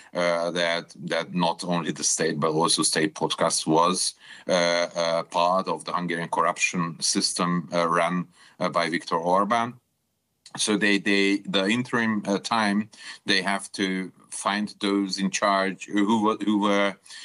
that not only the state but also state podcast was part of the Hungarian corruption system run by Viktor Orban. So the interim time, they have to find those in charge who were